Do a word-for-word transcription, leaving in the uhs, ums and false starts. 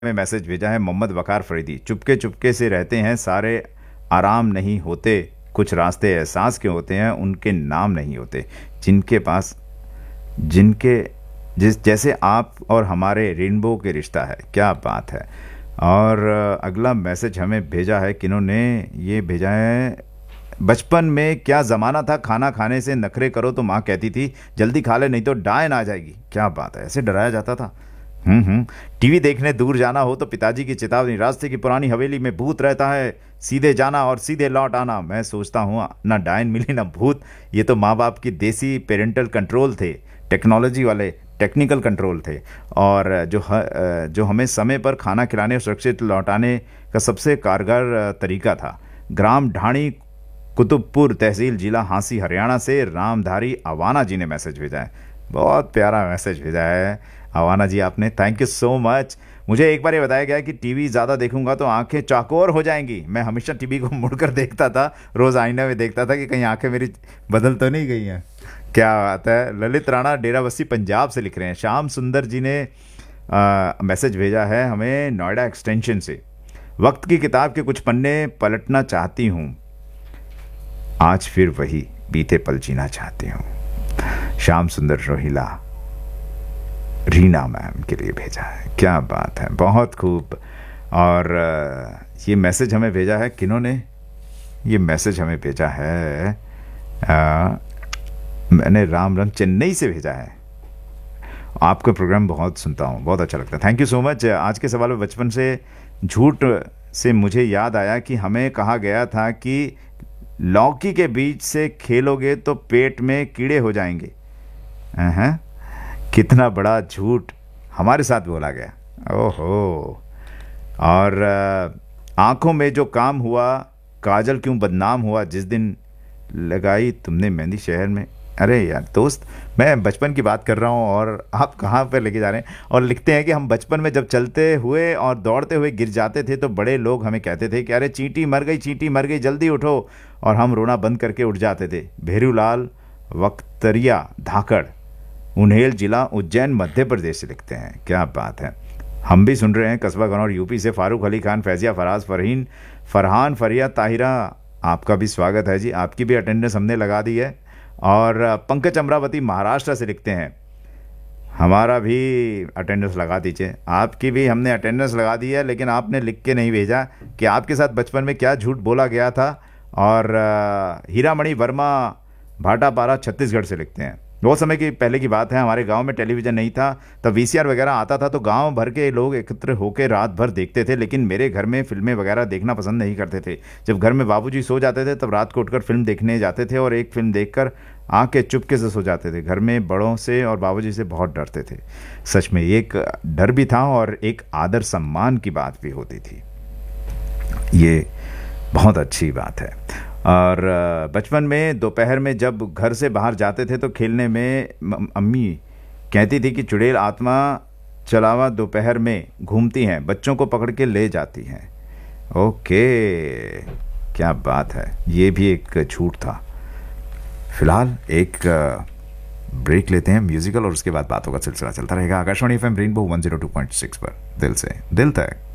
में मैसेज भेजा है मोहम्मद वकार फरीदी। चुपके चुपके से रहते हैं सारे, आराम नहीं होते, कुछ रास्ते एहसास के होते हैं, उनके नाम नहीं होते, जिनके पास जिनके जिस जैसे आप और हमारे रेनबो के रिश्ता है। क्या बात है। और अगला मैसेज हमें भेजा है किन्होंने, ये भेजा है, बचपन में क्या ज़माना था, खाना खाने से नखरे करो तो माँ कहती थी जल्दी खा ले नहीं तो डायन आ जाएगी। क्या बात है, ऐसे डराया जाता था। हम्म हम्म टीवी देखने दूर जाना हो तो पिताजी की चेतावनी, रास्ते की पुरानी हवेली में भूत रहता है, सीधे जाना और सीधे लौट आना। मैं सोचता हूँ ना डायन मिली ना भूत, ये तो माँ बाप की देसी पेरेंटल कंट्रोल थे, टेक्नोलॉजी वाले टेक्निकल कंट्रोल थे। और जो ह, जो हमें समय पर खाना खिलाने और सुरक्षित लौटाने का सबसे कारगर तरीका था। ग्राम ढाणी, कुतुबपुर तहसील, जिला हांसी, हरियाणा से रामधारी अवाना जी ने मैसेज भेजा है। बहुत प्यारा मैसेज भेजा है अवाना जी आपने, थैंक यू सो मच। मुझे एक बार ये बताया गया कि टीवी ज़्यादा देखूंगा तो आंखें चौकोर हो जाएंगी। मैं हमेशा टीवी को मुड़कर देखता था, रोज़ आईने में देखता था कि कहीं आंखें मेरी बदल तो नहीं गई हैं। क्या बात है। ललित राणा डेराबस्सी पंजाब से लिख रहे हैं। श्याम सुंदर जी ने आ, मैसेज भेजा है हमें नोएडा एक्सटेंशन से। वक्त की किताब के कुछ पन्ने पलटना चाहती हूँ, आज फिर वही बीते पल जीना चाहती हूँ। श्याम सुंदर रोहिला रीना मैम के लिए भेजा है। क्या बात है, बहुत खूब। और ये मैसेज हमें भेजा है किन्होंने, ये मैसेज हमें भेजा है आ, मैंने राम राम चेन्नई से भेजा है। आपका प्रोग्राम बहुत सुनता हूँ, बहुत अच्छा लगता है, थैंक यू सो मच। आज के सवाल में बचपन से झूठ से मुझे याद आया कि हमें कहा गया था कि लौकी के बीज से खेलोगे तो पेट में कीड़े हो जाएंगे। हैं, कितना बड़ा झूठ हमारे साथ बोला गया। ओहो। और आंखों में जो काम हुआ, काजल क्यों बदनाम हुआ जिस दिन लगाई तुमने मेहंदी शहर में। अरे यार दोस्त, मैं बचपन की बात कर रहा हूँ और आप कहाँ पर लेके जा रहे हैं। और लिखते हैं कि हम बचपन में जब चलते हुए और दौड़ते हुए गिर जाते थे तो बड़े लोग हमें कहते थे कि अरे चींटी मर गई, चींटी मर गई, जल्दी उठो, और हम रोना बंद करके उठ जाते थे। भेरूलाल वक्तरिया धाकड़, उन्हेल जिला उज्जैन मध्य प्रदेश से लिखते हैं। क्या बात है। हम भी सुन रहे हैं कस्बा गनौर यूपी से। फारूक अली खान, फैजिया, फराज, फरहीन, फरहान, फरिया, ताहिरा, आपका भी स्वागत है जी, आपकी भी अटेंडेंस हमने लगा दी है। और पंकज अमरावती महाराष्ट्र से लिखते हैं हमारा भी अटेंडेंस लगा दीजिए। आपकी भी हमने अटेंडेंस लगा दी है, लेकिन आपने लिख के नहीं भेजा कि आपके साथ बचपन में क्या झूठ बोला गया था। और हीरामणि वर्मा भाटापारा छत्तीसगढ़ से लिखते हैं बहुत समय की पहले की बात है, हमारे गांव में टेलीविज़न नहीं था, तब वीसीआर वगैरह आता था तो गांव भर के लोग एकत्र होकर रात भर देखते थे। लेकिन मेरे घर में फिल्में वगैरह देखना पसंद नहीं करते थे। जब घर में बाबूजी सो जाते थे तब रात को उठकर फिल्म देखने जाते थे और एक फिल्म देखकर आंखें चुपके से सो जाते थे। घर में बड़ों से और बाबूजी से बहुत डरते थे। सच में एक डर भी था और एक आदर सम्मान की बात भी होती थी। ये बहुत अच्छी बात है। और बचपन में दोपहर में जब घर से बाहर जाते थे तो खेलने में अम्मी कहती थी कि चुड़ैल आत्मा चलावा दोपहर में घूमती हैं, बच्चों को पकड़ के ले जाती हैं। ओके, क्या बात है, ये भी एक झूठ था। फिलहाल एक ब्रेक लेते हैं म्यूजिकल और उसके बाद बातों का सिलसिला चलता रहेगा। Akashvani FM rainbow one zero two point six पर दिल से दिल तक।